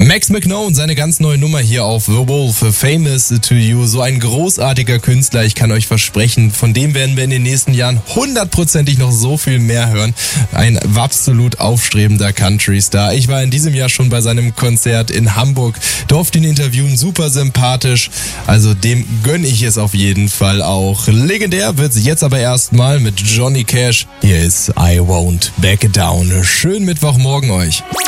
Max McKnown, seine ganz neue Nummer hier auf The Wolf, Famous to You. So ein großartiger Künstler, ich kann euch versprechen, von dem werden wir in den nächsten Jahren hundertprozentig noch so viel mehr hören. Ein absolut aufstrebender Country-Star. Ich war in diesem Jahr schon bei seinem Konzert in Hamburg, durfte ihn interviewen, super sympathisch. Also dem gönne ich es auf jeden Fall auch. Legendär wird's jetzt aber erstmal mit Johnny Cash. Hier ist I Won't Back Down. Schönen Mittwochmorgen euch.